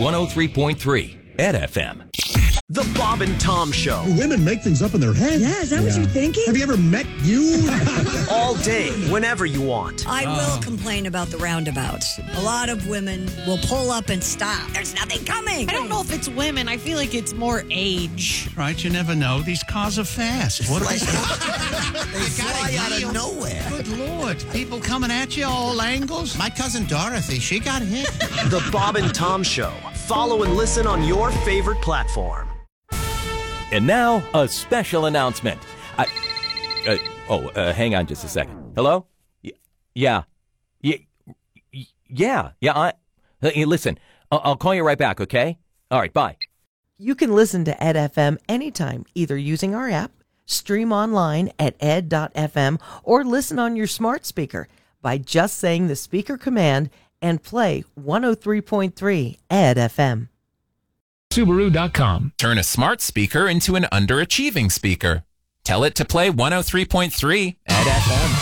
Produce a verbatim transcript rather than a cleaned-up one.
one oh three point three Ed F M. The Bob and Tom Show. Women make things up in their head. Yeah, is that what you're thinking? Have you ever met you? All day, whenever you want. I will complain about the roundabouts. A lot of women will pull up and stop. There's nothing coming. I don't know if it's women. I feel like it's more age. Right, you never know. These cars are fast. What Like, is they fly out of nowhere. Good Lord. People coming at you all angles. My cousin Dorothy, she got hit. The Bob and Tom Show. Follow and listen on your favorite platform. And now, a special announcement. I, uh, oh, uh, hang on just a second. Hello? Y- yeah. Y- y- yeah. Yeah. I, hey, listen, I'll-, I'll call you right back, okay? All right, bye. You can listen to Ed F M anytime, either using our app, stream online at ed dot f m, or listen on your smart speaker by just saying the speaker command and play one oh three point three Ed F M. Subaru dot com. Turn a smart speaker into an underachieving speaker. Tell it to play one oh three point three Ed F M.